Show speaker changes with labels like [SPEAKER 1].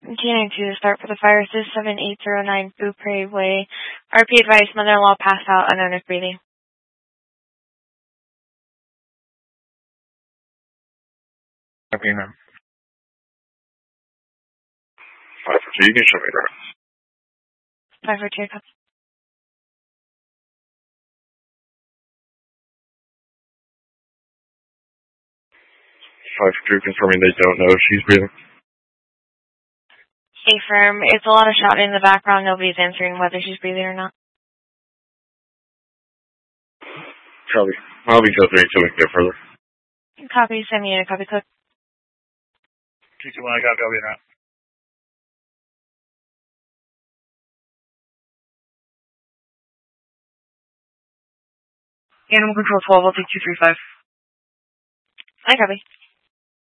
[SPEAKER 1] G92 start for the fire. This is 7809 Beaupre Way. RP advice, mother-in-law passed out, unknown if breathing.
[SPEAKER 2] Copy, ma'am.
[SPEAKER 3] 542, you can show me that.
[SPEAKER 1] 542, copy.
[SPEAKER 3] 542, confirming they don't know if she's breathing.
[SPEAKER 1] Stay firm. It's a lot of shouting in the background. Nobody's answering whether she's breathing or not.
[SPEAKER 3] Copy. I'll be go 3 until we can get further.
[SPEAKER 1] Copy. Send me in a copy code.
[SPEAKER 2] 221, I got copy now.
[SPEAKER 4] Animal Control 12, I'll take 235.
[SPEAKER 1] I copy.